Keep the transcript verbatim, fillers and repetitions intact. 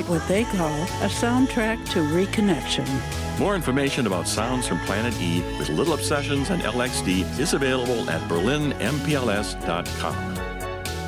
create what they call a soundtrack to reconnection. More information about sounds from Planet E with Little Obsessions and L X D is available at berlin m p l s dot com.